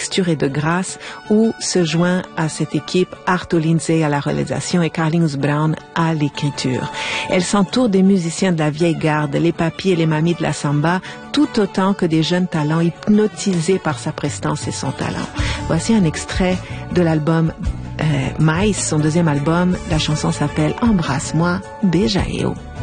texture et de grâce, où se joint à cette équipe Arto Lindsay à la réalisation et Carlinhos Brown à l'écriture. Elle s'entoure des musiciens de la vieille garde, les papis et les mamies de la samba, tout autant que des jeunes talents hypnotisés par sa prestance et son talent. Voici un extrait de l'album Mais, son deuxième album. La chanson s'appelle Embrasse-moi, Beijao.